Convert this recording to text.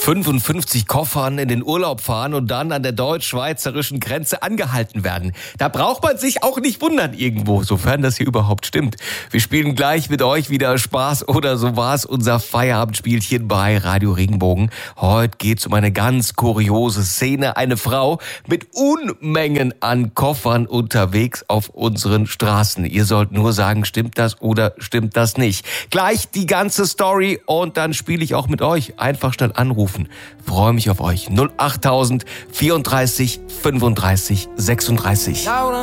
55 Koffern in den Urlaub fahren und dann an der deutsch-schweizerischen Grenze angehalten werden. Da braucht man sich auch nicht wundern irgendwo, sofern das hier überhaupt stimmt. Wir spielen gleich mit euch wieder Spaß oder so war's, unser Feierabendspielchen bei Radio Regenbogen. Heute geht's um eine ganz kuriose Szene. Eine Frau mit Unmengen an Koffern unterwegs auf unseren Straßen. Ihr sollt nur sagen, stimmt das oder stimmt das nicht. Gleich die ganze Story und dann spiele ich auch mit euch. Einfach schnell anrufen. Freue mich auf euch. 08000 34 35 36.